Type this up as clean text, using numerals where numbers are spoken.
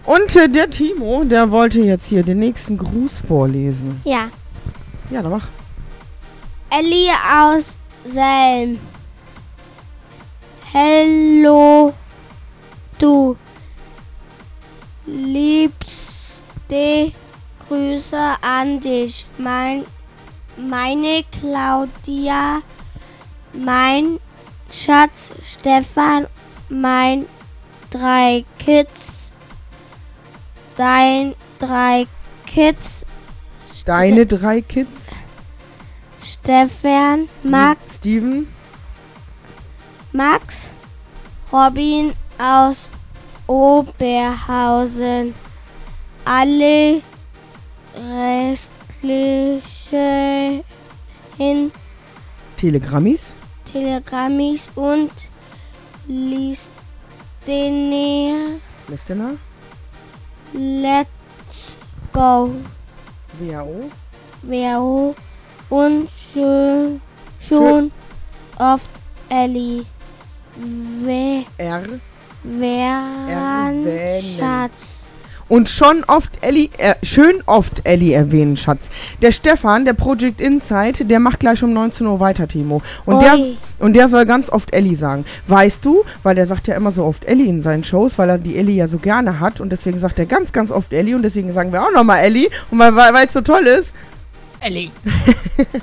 Und der Timo, der wollte jetzt hier den nächsten Gruß vorlesen. Ja. Ja, dann mach. Elli aus Selm. Hello, du liebste Grüße an dich. Meine Claudia, mein Schatz Stefan, mein 3 Kids, deine 3 Kids, Stefan, Max, Robin aus Oberhausen, alle restlichen Telegrammis und Listener. Let's go. WHO und schon oft Elli. Schatz. Und schön oft Elli erwähnen, Schatz. Der Stefan, der Project Insight, der macht gleich um 19 Uhr weiter, Timo. Und der soll ganz oft Elli sagen. Weißt du, weil der sagt ja immer so oft Elli in seinen Shows, weil er die Elli ja so gerne hat. Und deswegen sagt er ganz, ganz oft Elli. Und deswegen sagen wir auch nochmal Elli. Und weil es so toll ist. Elli.